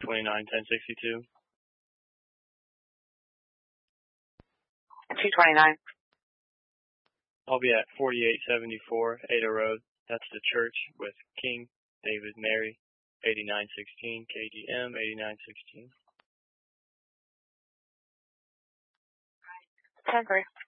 229-1062. 229. I'll be at 4874 Ada Road. That's the church with King, David, Mary, 8916, KDM, 8916. 10-3.